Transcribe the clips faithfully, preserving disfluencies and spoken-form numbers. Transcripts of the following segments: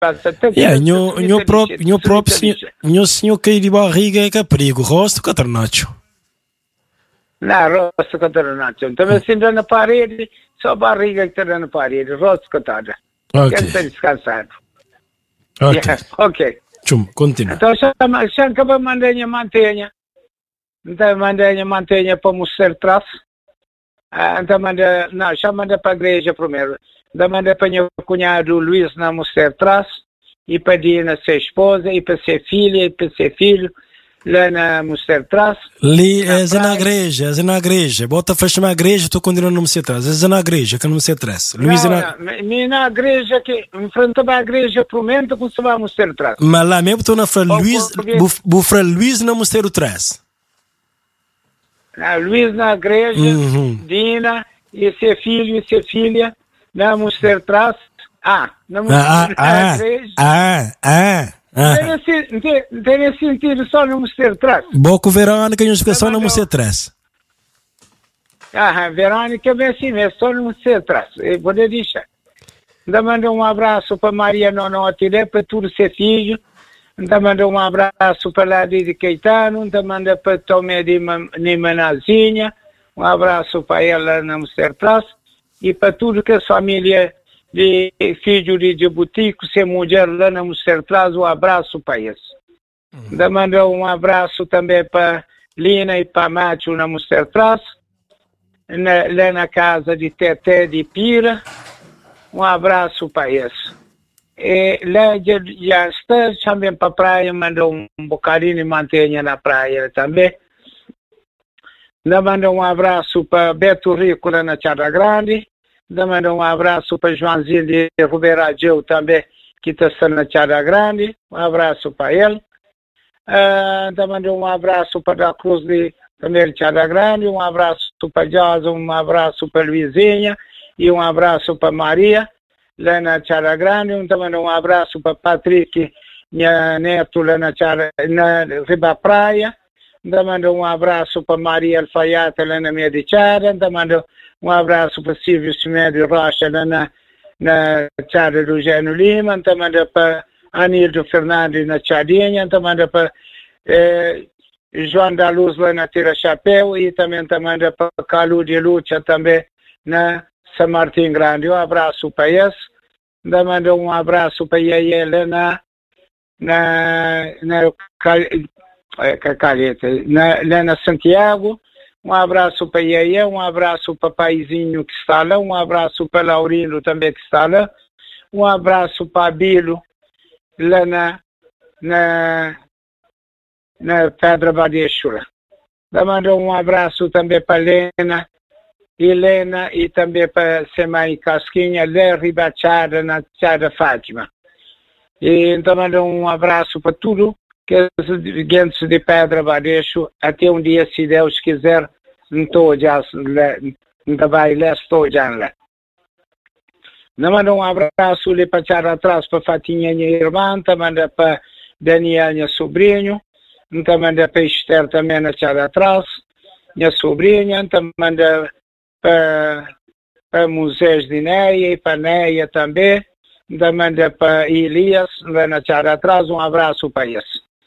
Yeah, nho nho próprio nho próprio senhor nho senhor que de barriga é que é perigo rosto catarnacho. Não, rosto catarnacho. Também se anda na parede, só barriga que está na parede, rosto catarna. Ok. Quer estar descansado. Ok. Yeah, ok. Chum, continua. Então, chama, chama para mandar mantenha. Então, mandar mantenha para mostrar traço. Então, manda, não, já manda para a igreja primeiro. Então, manda para o meu cunhado Luís na mostrar traço. E para Dina ser esposa, e para ser filha, e para ser filho. Lá na mostrar traço. Li, é na igreja, é na igreja. Bota fecha na igreja, tu continuando no mostrar traço. É na igreja, que não mostrar traço. Luís é na... Não, na igreja, que enfrenta a igreja primeiro, como se vai mostrar traço. Mas lá mesmo tu na Fra Luís, o Fra Luís não mostrar traço. Na Luís na igreja, uhum. Dina, e ser filho e ser filha, na mostrar traço. Ah, na mostrar ah, na ah, igreja. Ah, ah, ah. Não tem sentido só no mostrar traço. Boco Verônica, não fica só no mostrar traço. Ah, Verônica é assim, é só no mostrar traço. Eu vou deixar. Ainda manda um abraço para Maria Nonotti, para tudo ser filho. Ainda manda um abraço para lá de Caetano, ainda manda para Tomé de Nimanazinha, um abraço para ela na Mostrar e para tudo que a família de filho de Djibouti, se mulher lá na Mostrar, um abraço para eles. Ainda manda um abraço também para Lina e para Mátio na Mostrar, na, lá na casa de Teté de Pira, um abraço para eles. E lá já está também para a praia, mandou um bocadinho de mantenha na praia também. Ainda manda um abraço para Beto Rico lá na Chada Grande. Ainda manda um abraço para Joãozinho de Ruberageu também, que está na Chada Grande. Um abraço para ele. Uh, ainda manda um abraço para a Cruz de também de Chada Grande. Um abraço para Jason, um abraço para Luizinha e um abraço para Maria. Lá na Chara Grande, um, também um abraço para Patrick, minha neto lá na, Chara, na Riba Praia, também um abraço para Maria Alfaiate lá na Medichara, também um abraço para Silvio Simédio Rocha lá na, na Chara do Gênio Lima, também para Anildo Fernandes na Chadinha, também para eh, João da Luz lá na Tira Chapéu e também, também para Calu de Lucha também na São Martim Grande. Um abraço para eles. Ainda mando um abraço para a Yaya na na na Calheta, na, lá na Santiago. Um abraço para a Yaya, um abraço para o paizinho que está lá, um abraço para Laurino também que está lá, um abraço para Bilo lá na na, na Pedra Badechura. Ainda mando um abraço também para Lena Helena e também para Semai Casquinha, lá Ribachada, na Chada Fátima. E então mando um abraço para tudo que é gente de Pedra Baixo, até um dia, se Deus quiser, não estou já, não vai lá, estou já lá. Não mando um abraço ali para Chada atrás para Fatinha, minha irmã, manda para Daniel, minha sobrinho, então manda para Esther também na Chada atrás, minha sobrinha, então manda para, para Moisés de Neia e para Neia também, ainda manda para Elias, lá na Chara atrás, um abraço para eles.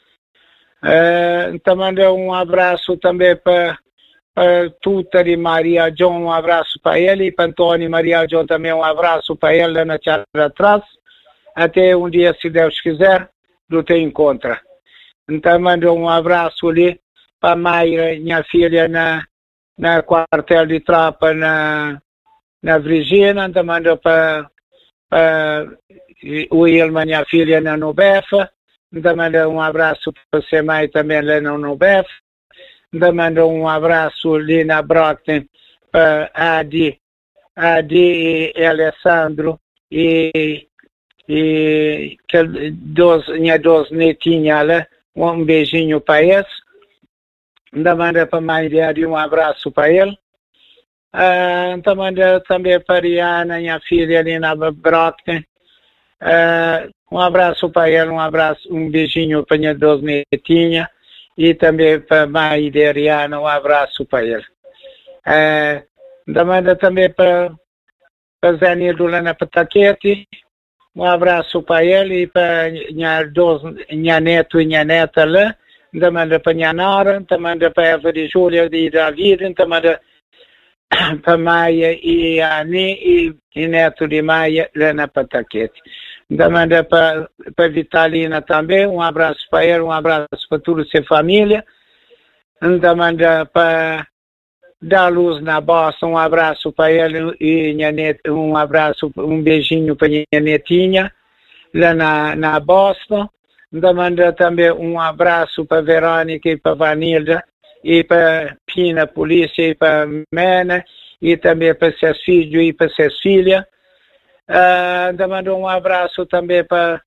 Uh, então manda um abraço também para, para Tuta de Maria John, um abraço para ele, e para Antônio e Maria John também um abraço para ele lá na Chara atrás, até um dia, se Deus quiser, do te encontra. Então manda um abraço ali para a Mayra, minha filha, na na quartel de tropa na, na Virgínia, também para, para o Ilma, minha filha, na Nubefa, também um abraço para a Semai também lá na Nubefa, também um abraço ali na Brockton para Adi, Adi e Alessandro e, e que dois, minha duas netinhas lá, um beijinho para eles. Ainda manda para a mãe dele um abraço para ele. Uh, então manda também para a Rihanna, minha filha ali na Brockton. Uh, um abraço para ele, um abraço, um beijinho para a minha duas netinhas. E também para a mãe de Rihanna, um abraço para ele. Uh, ainda manda também para, para Zé Nildo lá na Pataquete. um abraço para ele e para minha, dois, minha neto e minha neta lá, ainda manda para minha nora, ainda manda para Eva de Júlia e David, ainda manda para Maia e Ani e, e neto de Maia lá na Pataquete. Ainda manda para, para Vitalina também, um abraço para ele, um abraço para toda a sua família. Ainda manda para dar luz na Bossa, um abraço para ele e minha neta, um abraço, um beijinho para minha netinha lá na, na Boston. Ainda manda também um abraço para Verônica e para Vanilda e para Pina Polícia e para Mena e também para seus filhos e para suas filhas. Uh, ainda mando um abraço também para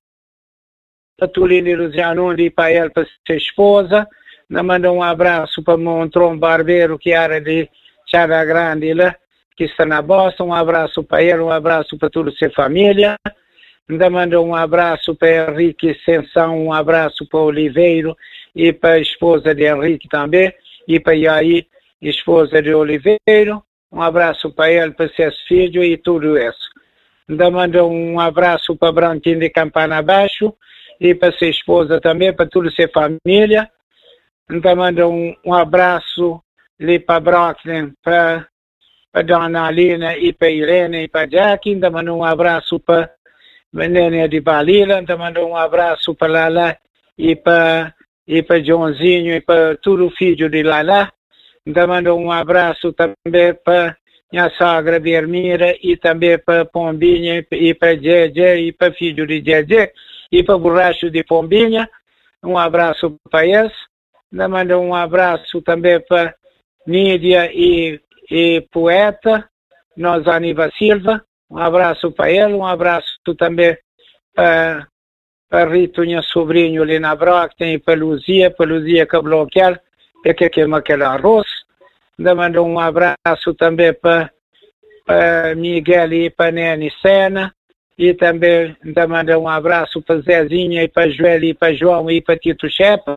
a Tulina Luciano e para ele, para sua esposa. Ainda mando um abraço para o Montron Barbeiro, que era de Chara Grande, lá, que está na Boston. Um abraço para ele, um abraço para toda a sua família. Ainda mando um abraço para Henrique Sensão, um abraço para Oliveiro e para a esposa de Henrique também, e para Yair, esposa de Oliveiro. Um abraço para ele, para seus filhos e tudo isso. Ainda mando um abraço para Branquinho de Campana Abaixo e para sua esposa também, para toda a sua família. Ainda mando um, um abraço ali para Brooklyn, para, para Dona Alina e para Helena e para Jack. Ainda mando um abraço para Menina de Balila. Ainda mando um abraço para Lala e para, e para Joãozinho e para todo o filho de Lala. Ainda mando um abraço também para minha sogra de Ermira e também para Pombinha e para Djedje e para filho de Djedje e para Borracho de Pombinha. Um abraço para eles. Ainda mando um abraço também para Nídia e, e Poeta, nós Aníbal Silva. Um abraço para ele. Um abraço também para, para Rito, minha sobrinho ali na Brockton e para Luzia, para Luzia que bloquear, porque queima aquele arroz. Ainda mando um abraço também para, para Miguel e para Nene Sena. E também ainda mando um abraço para Zezinha e para Joel e para João e para Tito Chepa.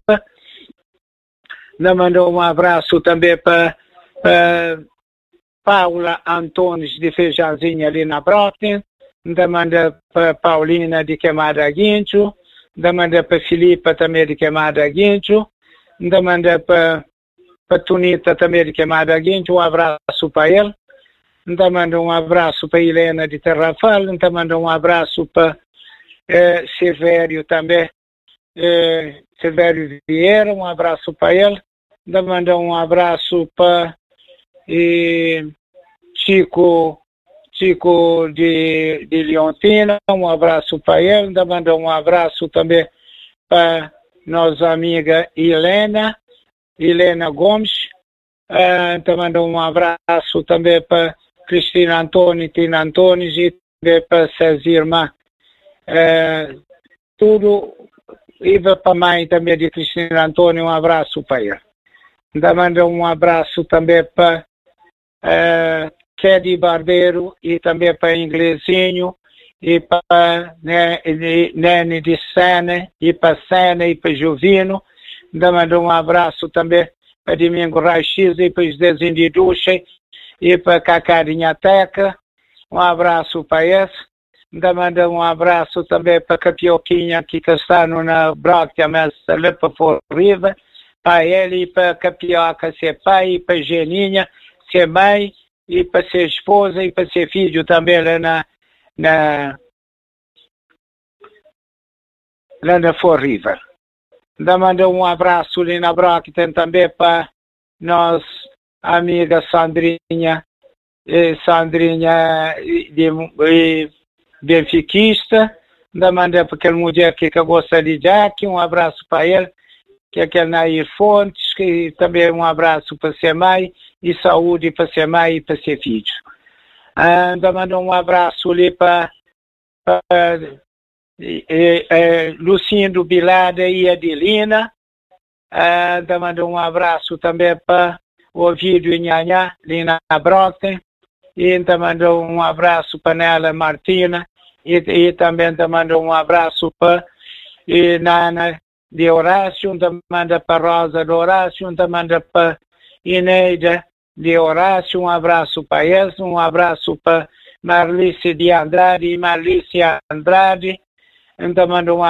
Ainda mando um abraço também para, para Paula Antunes de Feijãozinha ali na Brockton. Ainda mando para Paulina de Queimada Guincho. Ainda mando para Filipa também de Queimada Guincho. Ainda mando para para Tunita também de Queimada Guincho, um abraço para ele. Então mando um abraço para Helena de Terrafal, então mando um abraço para eh, Silvério também, eh, Silvério Vieira, um abraço para ele. Então mando um abraço para eh, Chico, Chico de, de Leontina, um abraço para ele. Então mando um abraço também para nossa amiga Helena, Helena Gomes. Uh, então mando um abraço também para Cristina Antônio, Tina Antônio e também para suas irmãs. Uh, tudo. E para a mãe também de Cristina Antônio, um abraço para ele. Então mando um abraço também para uh, Kedi Barbeiro e também para Inglesinho e para Nene de Sena e para Sena e para Jovino. Então mando um abraço também para Domingo Raix e para os Dezinhos de Ducha e para Cacarinha Teca. Um abraço para esse. Ainda mando um abraço também para Capioquinha que está na Broca, mas ali para Forriva. Para ele e para Capioca, ser pai, e para Geninha, ser mãe, e para ser esposa e para ser filho também lá na, na, lá na Forriva. Ainda mando um abraço ali na Brockton também para nossa amiga Sandrinha, eh, Sandrinha de, de benfiquista. Ainda mando para aquela mulher que, que gosta de Jack, um abraço para ele, que é aquele Nair Fontes, que também um abraço para ser mãe, e saúde para ser mãe e para ser filho. Ainda mando um abraço ali para, para E, e, Lucindo Bilada e Adelina. Uh, mando um abraço também para o Ovídio e Nhanhá, ali na Brockton. E então mando um abraço para Nela Martina. E, e também mando um abraço para e, Nana de Horácio. Então manda para Rosa de Horácio. Então manda para Ineida de Horácio. Um abraço para eles. Um abraço para Marlice de Andrade, Marlice Andrade. Então mando um